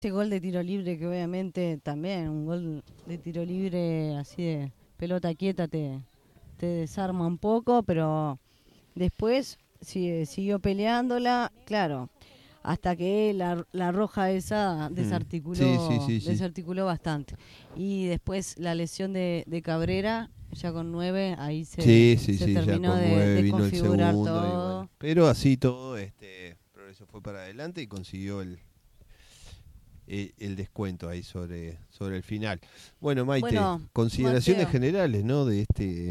Ese gol de tiro libre que obviamente también, un gol de tiro libre así de pelota quieta te desarma un poco, pero después siguió peleándola, claro, hasta que la roja esa Sí. desarticuló bastante. Y después la lesión de Cabrera, ya con 9, ahí se Ya terminó con de 9 vino el configurar segundo. todo. Bueno. Pero así todo, Progreso fue para adelante y consiguió el descuento ahí sobre el final. Bueno, Maite, consideraciones Mateo, generales, ¿no? De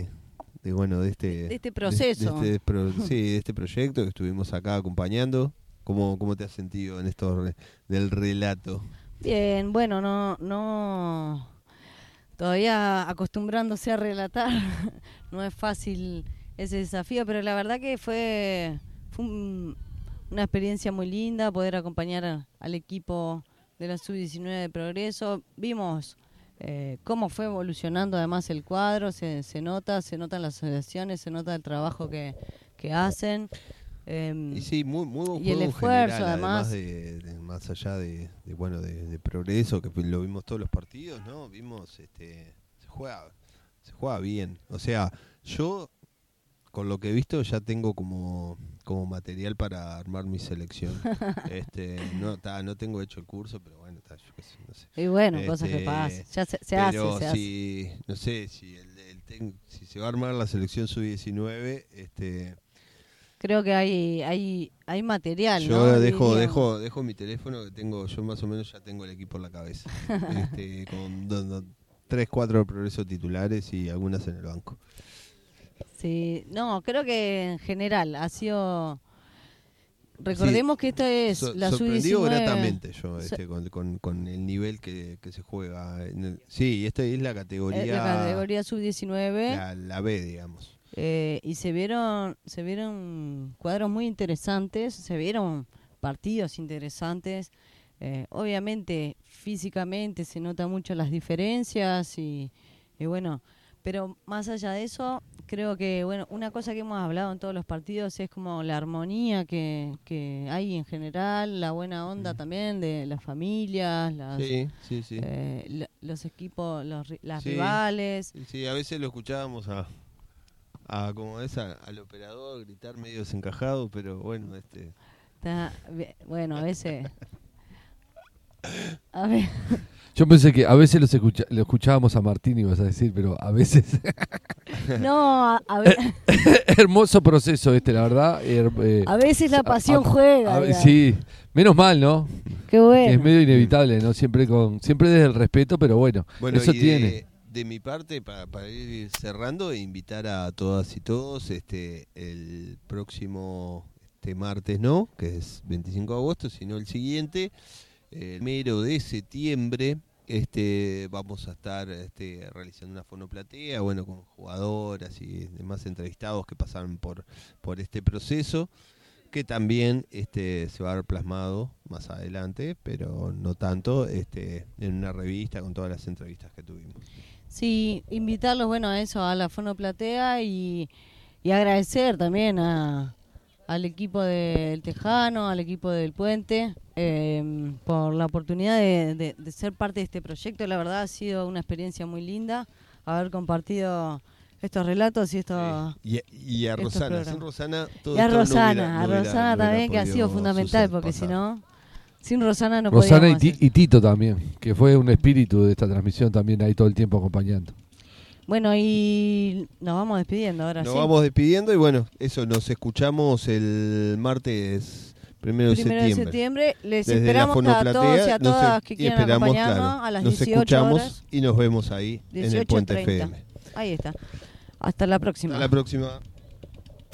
este proceso. De este proyecto que estuvimos acá acompañando. ¿Cómo te has sentido en esto del relato? Bien, bueno, no, todavía acostumbrándose a relatar, no es fácil ese desafío, pero la verdad que fue una experiencia muy linda poder acompañar al equipo de la Sub-19 de Progreso. Vimos cómo fue evolucionando además el cuadro, se notan las asociaciones, se nota el trabajo que hacen. Y sí, muy buen y el juego en esfuerzo general, además más allá de Progreso, que lo vimos todos los partidos, ¿no? Vimos, se juega bien. O sea, yo con lo que he visto ya tengo como material para armar mi selección. No tengo hecho el curso, pero bueno, yo qué sé, no sé. Y bueno, cosas que pasan, ya se hace. No sé si si se va a armar la selección sub-19, creo que hay material, yo ¿no? dejo mi teléfono, que tengo, yo más o menos ya tengo el equipo en la cabeza. Con 3, 4 Progreso titulares y algunas en el banco. Sí, no, creo que en general ha sido. Recordemos que esta es la sorprendido sub-19. gratamente yo con el nivel que se juega. Sí, esta es la categoría. La categoría sub-19. La B, digamos. Y se vieron cuadros muy interesantes, se vieron partidos interesantes. Obviamente, físicamente se nota mucho las diferencias y bueno, pero más allá de eso, creo que bueno, una cosa que hemos hablado en todos los partidos es como la armonía que hay en general, la buena onda también de las familias, Sí. los equipos, las rivales. Sí, a veces lo escuchábamos como es al operador gritar medio desencajado, pero bueno, bueno, a veces. A ver. Yo pensé que a veces lo escuchábamos a Martín, ibas a decir, pero a veces. No, a ver. Hermoso proceso la verdad. A veces la pasión juega. Sí, menos mal, ¿no? Qué bueno. Es medio inevitable, ¿no? Siempre desde el respeto, pero bueno eso tiene. De mi parte, para ir cerrando, invitar a todas y todos el próximo martes, ¿no? Que es 25 de agosto, sino el siguiente, el 1 de septiembre, vamos a estar realizando una fonoplatea, bueno, con jugadoras y demás entrevistados que pasaron por este proceso, que también se va a ver plasmado más adelante, pero no tanto, en una revista con todas las entrevistas que tuvimos. Sí, invitarlos, bueno, a eso, a la fonoplatea y agradecer también al equipo del Tejano, al equipo del Puente, por la oportunidad de ser parte de este proyecto. La verdad ha sido una experiencia muy linda haber compartido estos relatos y estos. Y a Rosana, sin Rosana todo y a esto Rosana, no hubiera también, que ha sido fundamental, porque si no, sin Rosana no Rosana podíamos y Tito también, que fue un espíritu de esta transmisión también ahí todo el tiempo acompañando. Bueno, y nos vamos despidiendo ahora. Nos vamos despidiendo y bueno, eso, nos escuchamos el martes 1 de septiembre. Les desde esperamos a todos y a todas que quieran acompañarnos a las 18 horas. Y nos vemos ahí en el Puente FM. Ahí está. Hasta la próxima. Hasta la próxima.